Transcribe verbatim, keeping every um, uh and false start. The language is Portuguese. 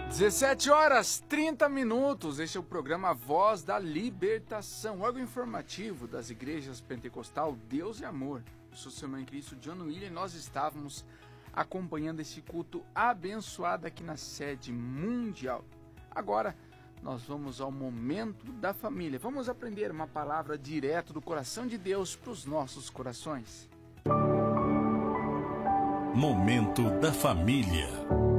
dezessete horas, trinta minutos. Este é o programa Voz da Libertação, órgão informativo das igrejas Pentecostal Deus e Amor. Eu sou seu irmão em Cristo, John William, e nós estávamos acompanhando esse culto abençoado aqui na sede mundial. Agora, nós vamos ao momento da família. Vamos aprender uma palavra direto do coração de Deus para os nossos corações. Momento da família.